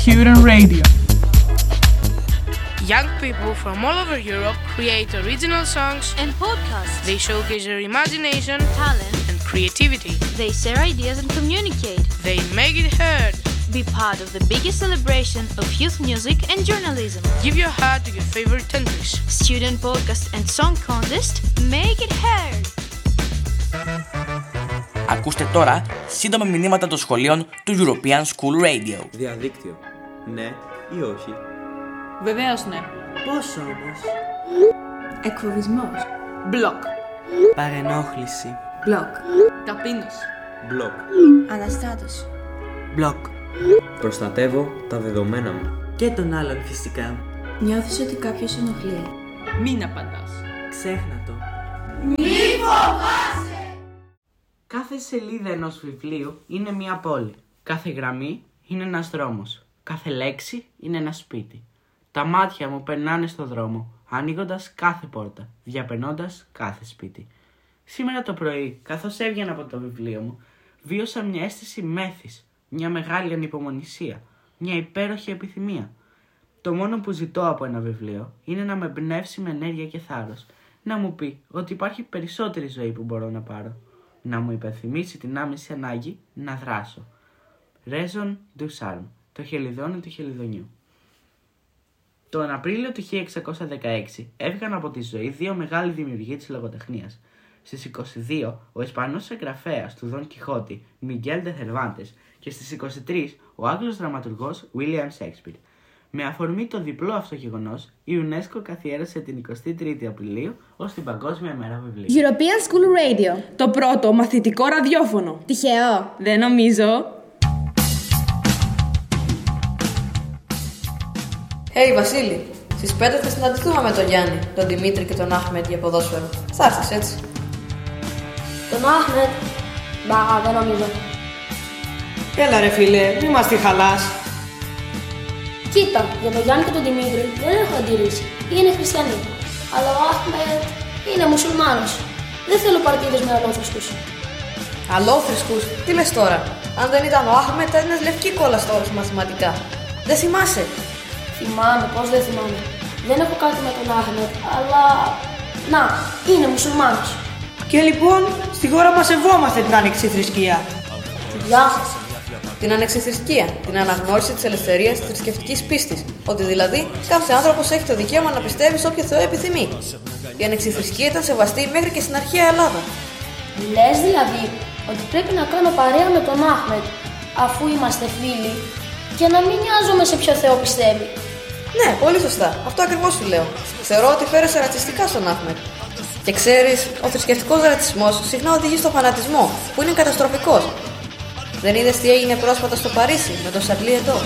Student Radio. Young people from all over Europe create original songs and podcasts. They showcase their imagination, talent, and creativity. They share ideas and communicate. They make it heard. Be part of the biggest celebration of youth music and journalism. Give your heart to your favorite countries. Student podcast and song contest. Make it heard. Ακούστε τώρα σύντομα μηνύματα των σχολείων του European School Radio. Διαδίκτυο. Ναι ή όχι? Βεβαίως ναι. Πόσο όμως? Εκφοβισμός. Μπλοκ. Παρενόχληση. Μπλοκ. Ταπείνωση. Μπλοκ. Αναστράτωση. Μπλοκ. Προστατεύω τα δεδομένα μου. Και των άλλων φυσικά. Νιώθεις ότι κάποιος ενοχλεί. Μην απαντάς. Ξέχνα το. Κάθε σελίδα ενός βιβλίου είναι μια πόλη. Κάθε γραμμή είναι ένας δρόμος. Κάθε λέξη είναι ένα σπίτι. Τα μάτια μου περνάνε στο δρόμο, ανοίγοντας κάθε πόρτα, διαπερνώντας κάθε σπίτι. Σήμερα το πρωί, καθώς έβγαινα από το βιβλίο μου, βίωσα μια αίσθηση μέθης, μια μεγάλη ανυπομονησία, μια υπέροχη επιθυμία. Το μόνο που ζητώ από ένα βιβλίο είναι να με εμπνεύσει με ενέργεια και θάρρος, να μου πει ότι υπάρχει περισσότερη ζωή που μπορώ να πάρω, να μου υπενθυμίσει την άμεση ανάγκη να δράσω. Raison du Charme, το χελιδόνι του χελιδονιού. Τον Απρίλιο του 1616 έφυγαν από τη ζωή δύο μεγάλοι δημιουργοί της λογοτεχνίας. Στις 22 ο Ισπανός συγγραφέας του Δον Κιχώτη, Μιγγέλ ντε Θερβάντες, και στις 23 ο Άγγλος δραματουργός Βίλιαμ Σέξπιρ. Με αφορμή το διπλό αυτό γεγονός, η UNESCO καθιέρωσε την 23η Απριλίου ως την Παγκόσμια Μέρα Βιβλίου. European School Radio. Το πρώτο μαθητικό ραδιόφωνο. Τυχαίο? Δεν νομίζω. Hey Βασίλη, στις 5 θα συναντηθούμε με τον Γιάννη, τον Δημήτρη και τον Άχμετ για ποδόσφαιρο. Θα έρθεις έτσι? Τον Άχμετ? Μπα, δεν νομίζω. Έλα ρε φίλε, μη μας τη χαλάς. Κοίτα, για τον Γιάννη και τον Δημήτρη δεν έχω αντιρρήσει. Είναι χριστιανοί. Αλλά ο Άχμετ είναι μουσουλμάνος. Δεν θέλω παρτίδες με αλόθρησκους. Αλόθρησκους? Τι λες τώρα? Αν δεν ήταν ο Άχμετ, θα έδινες λευκή κόλλα στο όρος μαθηματικά. Δεν θυμάσαι? Θυμάμαι, πώς δεν θυμάμαι. Δεν έχω κάτι με τον Άχμετ, αλλά... Να, είναι μουσουλμάνος. Και λοιπόν, στη χώρα μας σεβόμαστε την ανεξιθρησκεία. Γεια σας. Την ανεξιθρησκεία, την αναγνώριση της ελευθερίας της θρησκευτικής πίστης. Ότι δηλαδή κάθε άνθρωπος έχει το δικαίωμα να πιστεύει σε όποιο Θεό επιθυμεί. Η ανεξιθρησκεία ήταν σεβαστή μέχρι και στην αρχαία Ελλάδα. Λες δηλαδή ότι πρέπει να κάνω παρέα με τον Άχμετ, αφού είμαστε φίλοι, και να μην νοιάζομαι σε ποιο Θεό πιστεύει? Ναι, πολύ σωστά. Αυτό ακριβώς σου λέω. Θεωρώ ότι φέρεσαι ρατσιστικά στον Άχμετ. Και ξέρεις, ο θρησκευτικός ρατσισμός συχνά οδηγεί στο φανατισμό, που είναι καταστροφικός. Δεν είδες τι έγινε πρόσφατα στο Παρίσι με τον Σαρλί Εμπντό?